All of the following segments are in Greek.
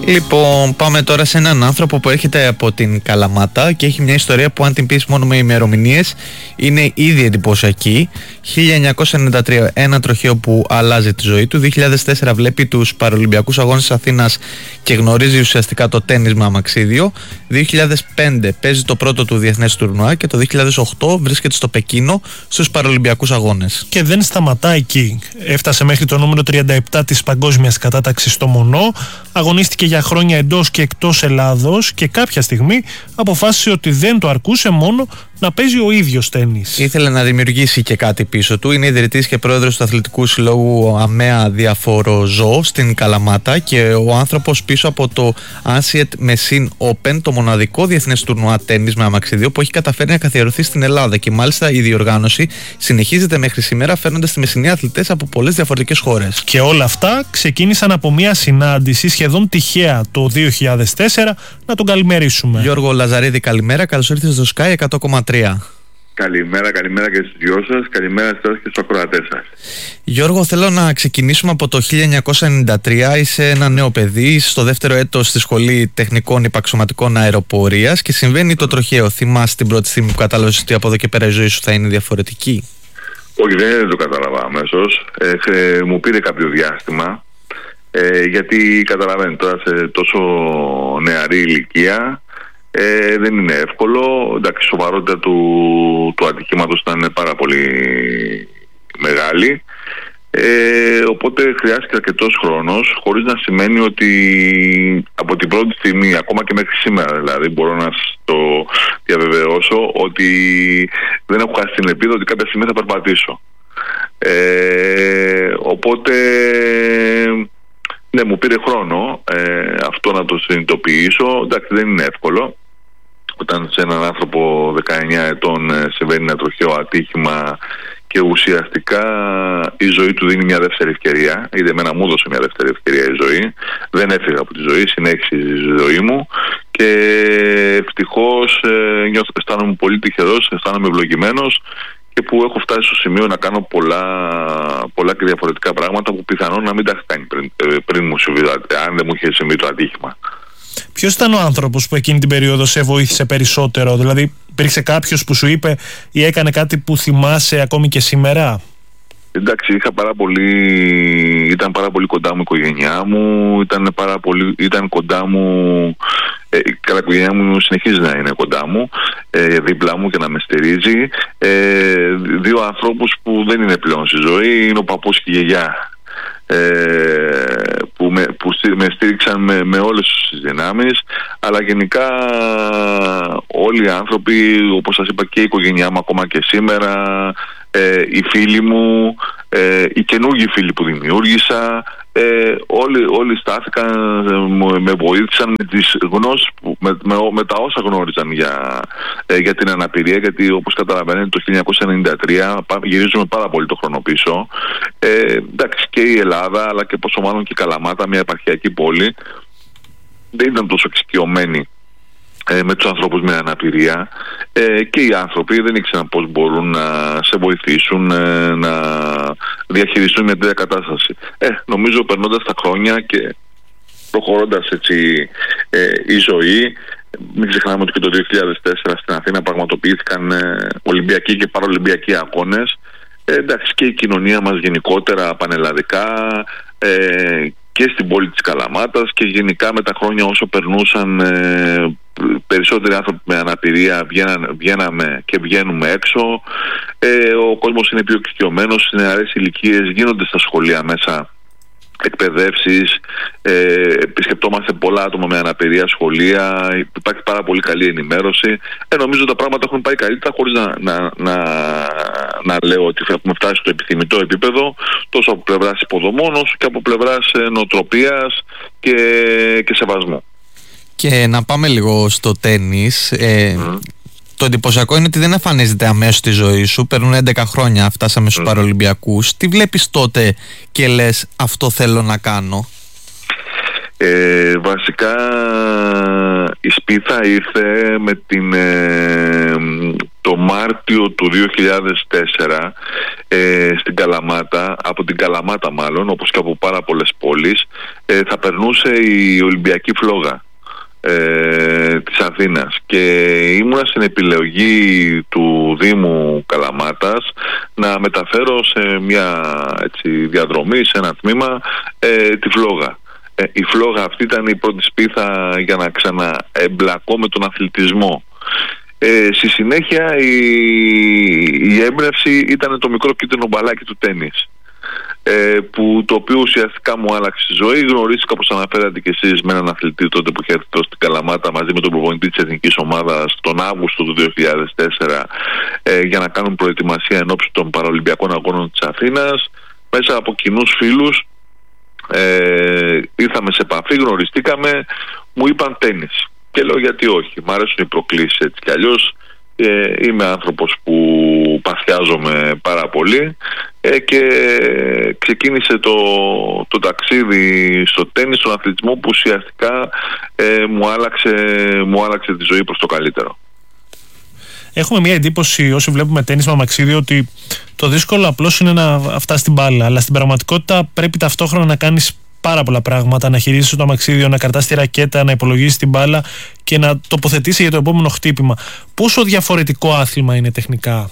Λοιπόν, πάμε τώρα σε έναν άνθρωπο που έρχεται από την Καλαμάτα και έχει μια ιστορία που, αν την πεις μόνο με ημερομηνίες, είναι ήδη εντυπωσιακή. 1993, ένα τροχαίο που αλλάζει τη ζωή του. 2004 βλέπει τους Παραολυμπιακούς Αγώνες της Αθήνας και γνωρίζει ουσιαστικά το τένις με αμαξίδιο. 2005 παίζει το πρώτο του διεθνές τουρνουά και το 2008 βρίσκεται στο Πεκίνο στους Παραολυμπιακούς Αγώνες. Και δεν σταματά εκεί. Έφτασε μέχρι το νούμερο 37 της παγκόσμιας κατάταξης στο Μονό, αγωνίστηκε για χρόνια εντός και εκτός Ελλάδος και κάποια στιγμή αποφάσισε ότι δεν το αρκούσε μόνο να παίζει ο ίδιος τένις. Ήθελε να δημιουργήσει και κάτι πίσω του. Είναι ιδρυτής και πρόεδρος του Αθλητικού Συλλόγου ΑΜΕΑ Διαφοροζώ στην Καλαμάτα και ο άνθρωπος πίσω από το Ancient Machine Open, το μοναδικό διεθνές τουρνουά τένις με αμαξιδίο που έχει καταφέρει να καθιερωθεί στην Ελλάδα, και μάλιστα η διοργάνωση συνεχίζεται μέχρι σήμερα, φέρνοντας στη Μεσσηνία αθλητές από πολλές διαφορετικές χώρες. Και όλα αυτά ξεκίνησαν από μια συνάντηση σχεδόν τυχαία το 2004. Να τον καλημερίσουμε. Γιώργο Λαζαρίδη, καλημέρα. Καλώς ήρθες στο Sky 100,3. Καλημέρα και στους δυο σας, καλημέρα σας και στους ακροατές σας. Γιώργο, θέλω να ξεκινήσουμε από το 1993. Είσαι ένα νέο παιδί, είσαι στο δεύτερο έτος στη Σχολή Τεχνικών Υπαξωματικών Αεροπορίας και συμβαίνει το τροχαίο. Θυμάσαι την πρώτη στιγμή που κατάλαβες ότι από εδώ και πέρα η ζωή σου θα είναι διαφορετική? Όχι, δεν το κατάλαβα αμέσως. Μου πήρε κάποιο διάστημα, γιατί καταλαβαίνετε τώρα σε τόσο νεαρή ηλικία δεν είναι εύκολο. Εντάξει, η σοβαρότητα του ατυχήματος ήταν πάρα πολύ μεγάλη, οπότε χρειάστηκε αρκετός χρόνος, χωρίς να σημαίνει ότι από την πρώτη στιγμή, ακόμα και μέχρι σήμερα δηλαδή, μπορώ να σας το διαβεβαιώσω ότι δεν έχω χάσει την ελπίδα ότι κάποια στιγμή θα περπατήσω. Οπότε ναι, μου πήρε χρόνο αυτό να το συνειδητοποιήσω. Εντάξει, δεν είναι εύκολο όταν σε έναν άνθρωπο 19 ετών συμβαίνει ένα τροχαίο ατύχημα και ουσιαστικά η ζωή του δίνει μια δεύτερη ευκαιρία. Ήδη εμένα μου έδωσε μια δεύτερη ευκαιρία η ζωή. Δεν έφυγα από τη ζωή, συνέχισε η ζωή μου και ευτυχώς αισθάνομαι πολύ τυχερός, αισθάνομαι ευλογημένος και που έχω φτάσει στο σημείο να κάνω πολλά και διαφορετικά πράγματα που πιθανόν να μην τα έχω κάνει πριν μου συμβεί, αν δεν μου είχε συμβεί το ατύχημα. Ποιος ήταν ο άνθρωπος που εκείνη την περίοδο σε βοήθησε περισσότερο? Δηλαδή υπήρξε κάποιος που σου είπε ή έκανε κάτι που θυμάσαι ακόμη και σήμερα? Εντάξει, ήταν πάρα πολύ κοντά μου η οικογένειά μου, ήταν κοντά μου, καλά, η οικογένειά μου συνεχίζει να είναι κοντά μου, δίπλα μου και να με στηρίζει. Δύο ανθρώπους που δεν είναι πλέον στη ζωή, είναι ο παππούς και η γιαγιά, που με στήριξαν με όλες τις δυνάμεις, αλλά γενικά όλοι οι άνθρωποι, όπως σας είπα, και η οικογένειά μου ακόμα και σήμερα, οι φίλοι μου, οι καινούργιοι φίλοι που δημιούργησα, όλοι στάθηκαν, με βοήθησαν με τις γνώσεις, με τα όσα γνώριζαν για την αναπηρία, γιατί όπως καταλαβαίνετε το 1993 γυρίζουμε πάρα πολύ το χρόνο πίσω. Εντάξει, και η Ελλάδα αλλά και πόσο μάλλον και η Καλαμάτα, μια επαρχιακή πόλη, δεν ήταν τόσο εξοικειωμένη με τους ανθρώπους με αναπηρία, και οι άνθρωποι δεν ήξεραν πώς μπορούν να σε βοηθήσουν να διαχειριστούν μια τέτοια κατάσταση. Νομίζω περνώντας τα χρόνια και προχωρώντας έτσι η ζωή, μην ξεχνάμε ότι και το 2004 στην Αθήνα πραγματοποιήθηκαν Ολυμπιακοί και Παραολυμπιακοί Αγώνες. Εντάξει, και η κοινωνία μας γενικότερα πανελλαδικά, και στην πόλη της Καλαμάτας και γενικά με τα χρόνια όσο περνούσαν, περισσότεροι άνθρωποι με αναπηρία βγαίναμε και βγαίνουμε έξω. Ο κόσμος είναι πιο εξοικειωμένος, στις νεαρές ηλικίες γίνονται στα σχολεία μέσα εκπαιδεύσεις, επισκεπτόμαστε πολλά άτομα με αναπηρία σχολεία, υπάρχει πάρα πολύ καλή ενημέρωση. Νομίζω τα πράγματα έχουν πάει καλύτερα, χωρίς να λέω ότι έχουμε φτάσει στο επιθυμητό επίπεδο, τόσο από πλευράς υποδομών όσο και από πλευράς νοοτροπίας και σεβασμού. Και να πάμε λίγο στο τένις. Το εντυπωσιακό είναι ότι δεν εμφανίζεται αμέσως στη ζωή σου. Περνούν 11 χρόνια, φτάσαμε στους Παραολυμπιακούς. Τι βλέπεις τότε και λες αυτό θέλω να κάνω? Βασικά η σπίθα ήρθε με το Μάρτιο του 2004 στην Καλαμάτα, από την Καλαμάτα μάλλον, όπως και από πάρα πολλές πόλεις, θα περνούσε η Ολυμπιακή Φλόγα της Αθήνας, και ήμουνα στην επιλογή του Δήμου Καλαμάτας να μεταφέρω σε μια διαδρομή, σε ένα τμήμα, τη Φλόγα. Η Φλόγα αυτή ήταν η πρώτη σπίθα για να ξαναεμπλακώ με τον αθλητισμό. Στη συνέχεια η έμπνευση ήταν το μικρό κίτρινο μπαλάκι του τένις, που το οποίο ουσιαστικά μου άλλαξε τη ζωή. Γνωρίστηκα, όπως αναφέρατε και εσείς, με έναν αθλητή τότε που είχε έρθει στην Καλαμάτα μαζί με τον προπονητή της Εθνικής Ομάδας τον Αύγουστο του 2004, για να κάνουν προετοιμασία εν ώψη των Παραολυμπιακών Αγώνων της Αθήνας. Μέσα από κοινούς φίλους ήρθαμε σε επαφή, γνωριστήκαμε, μου είπαν τένις. Και λέω γιατί όχι, μ' αρέσουν οι προκλήσεις έτσι κι αλλιώς. Είμαι άνθρωπος που παθιάζομαι πάρα πολύ, και ξεκίνησε το ταξίδι στο τένις, στον αθλητισμό, που ουσιαστικά μου άλλαξε τη ζωή προς το καλύτερο. Έχουμε μια εντύπωση όσοι βλέπουμε τένις με αμαξίδι ότι το δύσκολο απλώς είναι να φτάσει στην μπάλα, αλλά στην πραγματικότητα πρέπει ταυτόχρονα να κάνεις πάρα πολλά πράγματα, να χειρίζεσαι το αμαξίδιο, να κρατάς τη ρακέτα, να υπολογίσεις την μπάλα και να τοποθετήσει για το επόμενο χτύπημα. Πόσο διαφορετικό άθλημα είναι τεχνικά?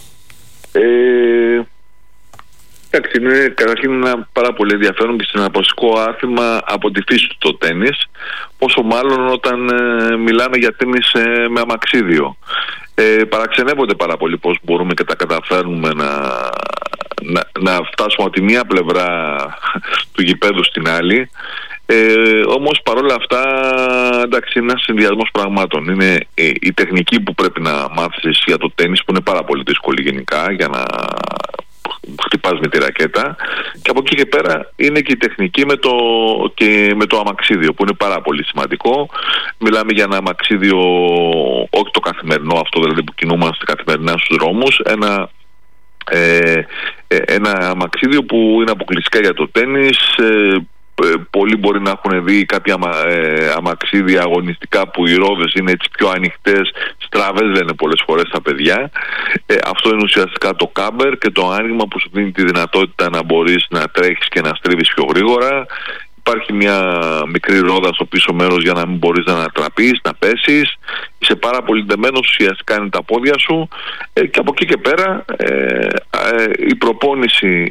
Εντάξει, είναι καταρχήν ένα πάρα πολύ ενδιαφέρον και συναρπαστικό άθλημα από τη φύση του το τένις, πόσο μάλλον όταν μιλάμε για τένις με αμαξίδιο. Παραξενεύονται πάρα πολύ πώς μπορούμε και τα καταφέρνουμε να φτάσουμε από τη μία πλευρά του γηπέδου στην άλλη. Όμως παρόλα αυτά, εντάξει, είναι ένας συνδυασμός πραγμάτων. Είναι η τεχνική που πρέπει να μάθεις για το τένις, που είναι πάρα πολύ δύσκολη γενικά για να χτυπάς με τη ρακέτα, και από εκεί και πέρα είναι και η τεχνική με το αμαξίδιο, που είναι πάρα πολύ σημαντικό. Μιλάμε για ένα αμαξίδιο, όχι το καθημερινό αυτό δηλαδή που κινούμαστε καθημερινά στους δρόμους, ένα αμαξίδιο που είναι αποκλειστικά για το τένις. Πολλοί μπορεί να έχουν δει κάποια αμαξίδια αγωνιστικά που οι ρόδες είναι έτσι πιο ανοιχτές, στραβές λένε πολλές φορές τα παιδιά. Αυτό είναι ουσιαστικά το κάμπερ και το άνοιγμα που σου δίνει τη δυνατότητα να μπορείς να τρέχεις και να στρίβεις πιο γρήγορα. Υπάρχει μια μικρή ρόδα στο πίσω μέρος για να μην μπορείς να ανατραπείς, να πέσεις. Είσαι πάρα πολύ ντεμένος, ουσιαστικά είναι τα πόδια σου, και από εκεί και πέρα η προπόνηση,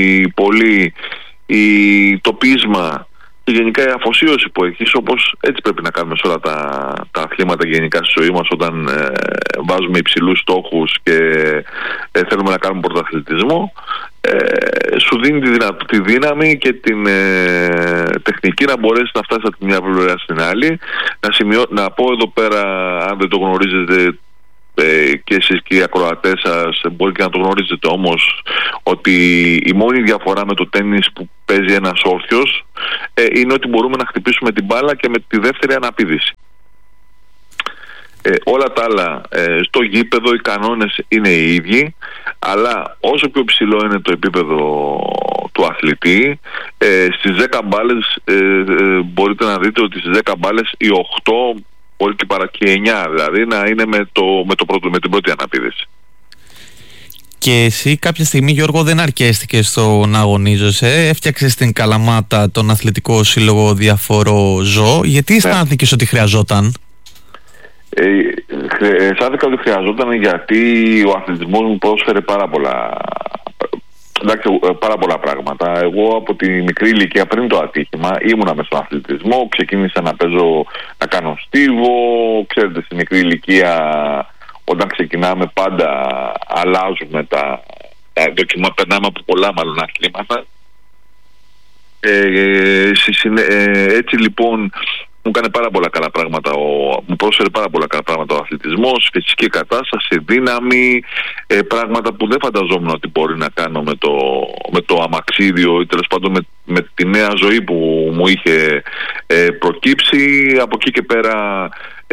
το πείσμα και γενικά η αφοσίωση που έχεις, όπως έτσι πρέπει να κάνουμε σε όλα τα αθλήματα γενικά στη ζωή μας, όταν βάζουμε υψηλούς στόχους και θέλουμε να κάνουμε πρωταθλητισμό, σου δίνει τη δύναμη και την τεχνική να μπορέσει να φτάσει από τη μια πλευρά στην άλλη. Να πω εδώ πέρα, αν δεν το γνωρίζετε και εσείς και οι ακροατές σας, μπορεί και να το γνωρίζετε όμως, ότι η μόνη διαφορά με το τένις που παίζει ένας όρθιος είναι ότι μπορούμε να χτυπήσουμε την μπάλα και με τη δεύτερη αναπήδηση. Όλα τα άλλα στο γήπεδο οι κανόνες είναι οι ίδιοι, αλλά όσο πιο ψηλό είναι το επίπεδο του αθλητή, στις 10 μπάλες μπορείτε να δείτε ότι στις 10 μπάλες οι 8, μπορεί και 9 δηλαδή, να είναι με την πρώτη αναπήδηση. Και εσύ κάποια στιγμή, Γιώργο, δεν αρκέστηκες στο να αγωνίζεσαι, έφτιαξες στην Καλαμάτα τον Αθλητικό Σύλλογο Διαφορό Ζω. Γιατί αισθάνθηκες ότι χρειαζόταν? Αισθάνθηκα ότι χρειαζόταν γιατί ο αθλητισμός μου πρόσφερε πάρα πολλά πράγματα. Εγώ από τη μικρή ηλικία, πριν το ατύχημα, ήμουνα μες στον αθλητισμό, ξεκίνησα να κάνω στίβο. Ξέρετε, στη μικρή ηλικία όταν ξεκινάμε πάντα αλλάζουμε τα δοκιμά, περνάμε από πολλά μάλλον αθλήματα. Έτσι λοιπόν μου έκανε πάρα πολλά καλά πράγματα, μου πρόσφερε πάρα πολλά καλά πράγματα ο αθλητισμός, φυσική κατάσταση, δύναμη, πράγματα που δεν φανταζόμουν ότι μπορεί να κάνω με το αμαξίδιο ή τέλος πάντων με τη νέα ζωή που μου είχε προκύψει. Από εκεί και πέρα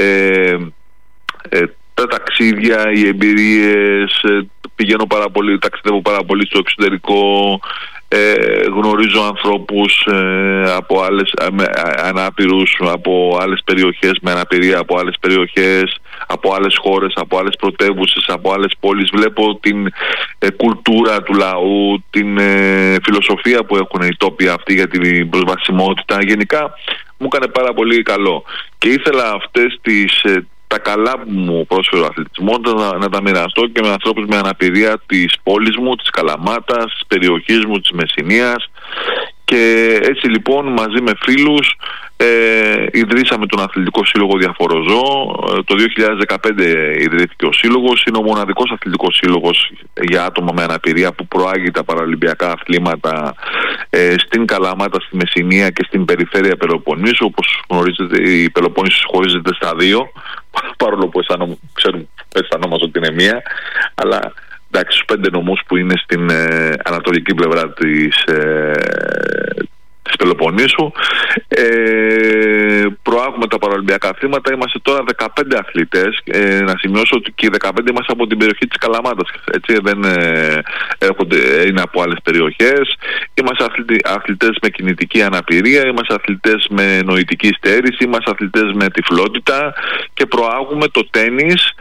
τα ταξίδια, οι εμπειρίες, πηγαίνω πάρα πολύ, ταξιδεύω πάρα πολύ στο εξωτερικό, γνωρίζω ανθρώπους ανάπηρους από άλλες περιοχές, με αναπηρία από άλλες περιοχές, από άλλες χώρες, από άλλες πρωτεύουσες, από άλλες πόλεις. Βλέπω την κουλτούρα του λαού, την φιλοσοφία που έχουν οι τόποι αυτοί για την προσβασιμότητα. Γενικά μου έκανε πάρα πολύ καλό και ήθελα αυτές τα καλά που μου πρόσφερε ο αθλητισμός να τα μοιραστώ και με ανθρώπους με αναπηρία της πόλης μου, της Καλαμάτας, της περιοχής μου, της Μεσσηνίας. Και έτσι λοιπόν μαζί με φίλους ιδρύσαμε τον Αθλητικό Σύλλογο Διαφοροζώ. Το 2015 ιδρύθηκε ο σύλλογος. Είναι ο μοναδικός αθλητικός σύλλογος για άτομα με αναπηρία που προάγει τα παραολυμπιακά αθλήματα στην Καλαμάτα, στη Μεσσηνία και στην περιφέρεια Πελοποννήσου. Όπως γνωρίζετε, η Πελοπόννησος χωρίζεται στα δύο, παρόλο που αισθανόμαστε ότι είναι μία, αλλά εντάξει, στους 5 νομούς που είναι στην ανατολική πλευρά της Πελοποννήσου. Προάγουμε τα παραολυμπιακά αθλήματα. Είμαστε τώρα 15 αθλητές. Να σημειώσω ότι και οι 15 είμαστε από την περιοχή της Καλαμάτας, έτσι, δεν είναι από άλλες περιοχές. Είμαστε αθλητές με κινητική αναπηρία, είμαστε αθλητές με νοητική στέρηση, είμαστε αθλητές με τυφλότητα και προάγουμε το τένις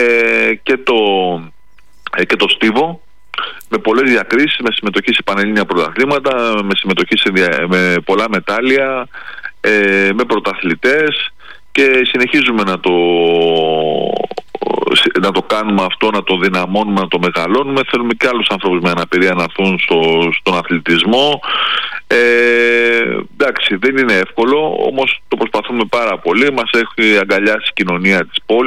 και το στίβο, με πολλές διακρίσεις, με συμμετοχή σε πανελλήνια πρωταθλήματα, με συμμετοχή με πολλά μετάλλια, με πρωταθλητές, και συνεχίζουμε να το κάνουμε αυτό, να το δυναμώνουμε, να το μεγαλώνουμε. Θέλουμε και άλλους ανθρώπους με αναπηρία να έρθουν στον αθλητισμό. Εντάξει, δεν είναι εύκολο, όμως το προσπαθούμε πάρα πολύ. Μας έχει αγκαλιάσει η κοινωνία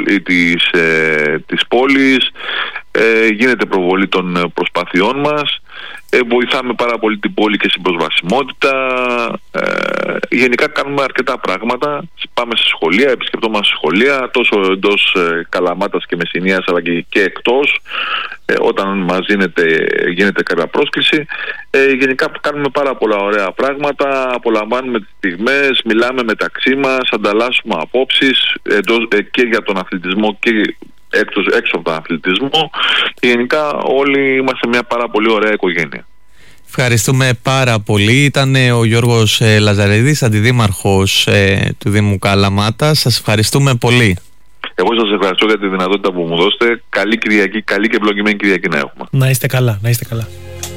της πόλης. Γίνεται προβολή των προσπαθειών μας. Βοηθάμε πάρα πολύ την πόλη και στην προσβασιμότητα. Γενικά κάνουμε αρκετά πράγματα. Πάμε σε σχολεία, επισκεπτόμαστε σχολεία, τόσο εντός Καλαμάτας και Μεσσηνίας, αλλά και εκτός, όταν μας γίνεται κάποια πρόσκληση. Γενικά κάνουμε πάρα πολλά ωραία πράγματα, απολαμβάνουμε τις στιγμές, μιλάμε μεταξύ μας, ανταλλάσσουμε απόψεις και για τον αθλητισμό και έξω από τον αθλητισμό. Και γενικά όλοι είμαστε μια πάρα πολύ ωραία οικογένεια. Ευχαριστούμε πάρα πολύ. Ήταν ο Γιώργος Λαζαρίδης, αντιδήμαρχος του Δήμου Καλαμάτα. Σας ευχαριστούμε πολύ. Εγώ σας ευχαριστώ για τη δυνατότητα που μου δώσετε. Καλή Κυριακή, καλή και ευλογημένη Κυριακή να έχουμε. Να είστε καλά, να είστε καλά.